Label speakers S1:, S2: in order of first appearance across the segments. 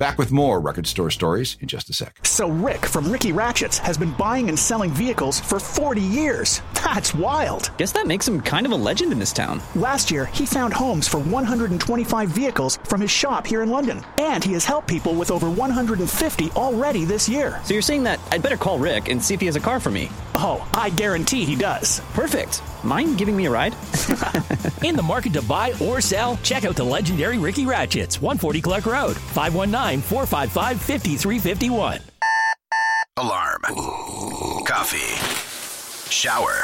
S1: Back with more Record Store Stories in just a sec.
S2: So Rick from Ricky Ratchets has been buying and selling vehicles for 40 years. That's wild.
S3: Guess that makes him kind of a legend in this town.
S2: Last year, he found homes for 125 vehicles from his shop here in London. And he has helped people with over 150 already this year.
S3: So you're saying that I'd better call Rick and see if he has a car for me?
S2: Oh, I guarantee he does.
S3: Perfect. Mind giving me a ride?
S4: In the market to buy or sell? Check out the legendary Ricky Ratchets, 140 Clark Road, 519-455-5351.
S5: Alarm. Coffee. Shower.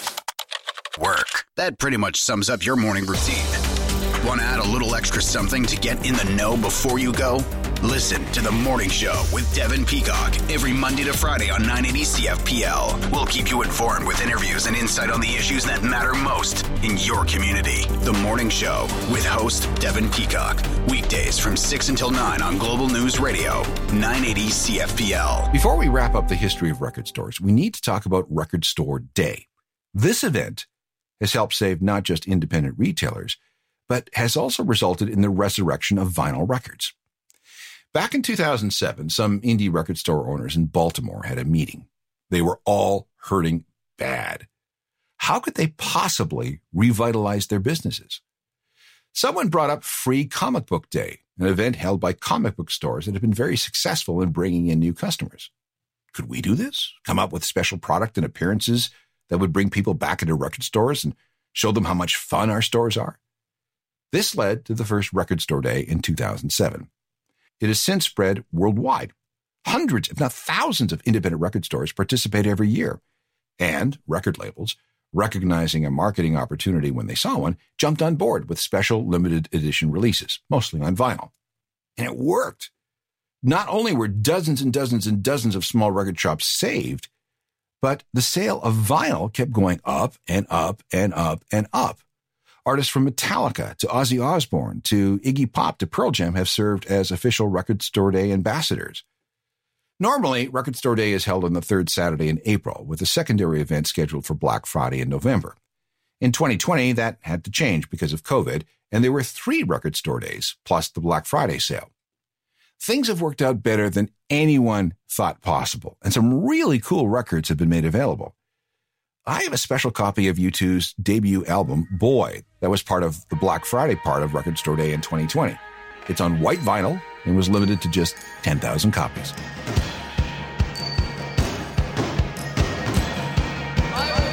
S5: Work. That pretty much sums up your morning routine. Want to add a little extra something to get in the know before you go? Listen to The Morning Show with Devin Peacock every Monday to Friday on 980 CFPL. We'll keep you informed with interviews and insight on the issues that matter most in your community. The Morning Show with host Devin Peacock. Weekdays from 6 until 9 on Global News Radio, 980 CFPL.
S1: Before we wrap up the history of record stores, we need to talk about Record Store Day. This event has helped save not just independent retailers, but has also resulted in the resurrection of vinyl records. Back in 2007, some indie record store owners in Baltimore had a meeting. They were all hurting bad. How could they possibly revitalize their businesses? Someone brought up Free Comic Book Day, an event held by comic book stores that have been very successful in bringing in new customers. Could we do this? Come up with special product and appearances that would bring people back into record stores and show them how much fun our stores are? This led to the first Record Store Day in 2007. It has since spread worldwide. Hundreds, if not thousands, of independent record stores participate every year. And record labels, recognizing a marketing opportunity when they saw one, jumped on board with special limited edition releases, mostly on vinyl. And it worked. Not only were dozens and dozens and dozens of small record shops saved, but the sale of vinyl kept going up and up and up and up. Artists from Metallica to Ozzy Osbourne to Iggy Pop to Pearl Jam have served as official Record Store Day ambassadors. Normally, Record Store Day is held on the third Saturday in April, with a secondary event scheduled for Black Friday in November. In 2020, that had to change because of COVID, and there were 3 Record Store Days, plus the Black Friday sale. Things have worked out better than anyone thought possible, and some really cool records have been made available. I have a special copy of U2's debut album, Boy, that was part of the Black Friday part of Record Store Day in 2020. It's on white vinyl and was limited to just 10,000 copies.